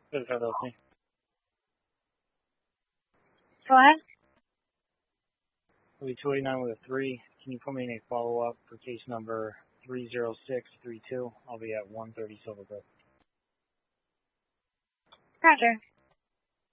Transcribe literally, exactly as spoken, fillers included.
Good, Philadelphia. Go ahead. I'll be two eighty-nine with a three. Can you put me in a follow-up for case number three zero six three two? I'll be at one thirty Silver Brook. Roger.